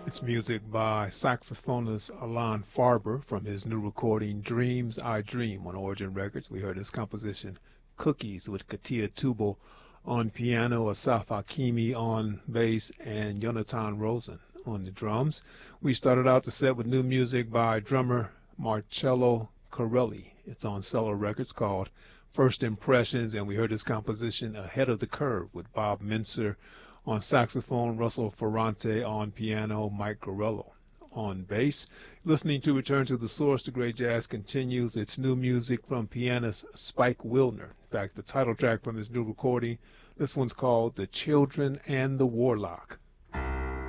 It's music by saxophonist Alan Farber from his new recording Dreams I Dream on Origin Records. We heard his composition Cookies with Katia Tubal on piano, Asaf Hakimi on bass, and Jonathan Rosen on the drums. We started out the set with new music by drummer Marcello Corelli. It's on Cellar Records called First Impressions, and we heard his composition Ahead of the Curve with Bob Mincer on saxophone, Russell Ferrante on piano, Mike Gorello on bass. Listening to Return to the Source, the great jazz continues. It's new music from pianist Spike Wilner. In fact, the title track from his new recording, this one's called The Children and the Warlock.